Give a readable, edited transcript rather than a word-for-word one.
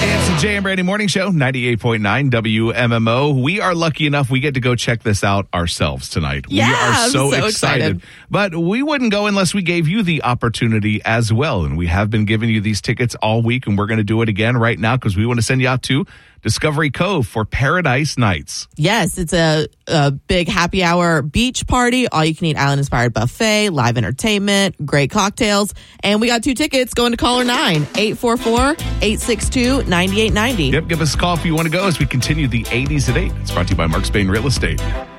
It's the Jay and Brandy Morning Show, 98.9 WMMO. We are lucky enough we get to go check this out ourselves tonight. Yeah, we are so excited. But we wouldn't go unless we gave you the opportunity as well. And we have been giving you these tickets all week, and we're going to do it again right now because we want to send you out to Discovery Cove for Paradise Nights. Yes, it's a big happy hour beach party, all-you-can-eat island-inspired buffet, live entertainment, great cocktails, and we got 2 tickets going to caller 9, 844-862-9890. Yep, give us a call if you want to go as we continue the 80s at 8. It's brought to you by Mark Spain Real Estate.